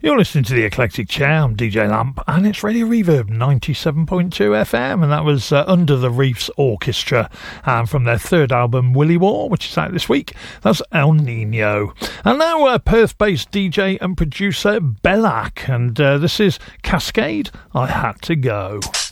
You're listening to The Eclectic Chair. I'm DJ Lamp, and it's Radio Reverb 97.2 FM, and that was Under the Reefs Orchestra, and from their third album, Willy War, which is out this week. That's El Nino. And now Perth-based DJ and producer Bellac, and this is Cascade, I Had to Go.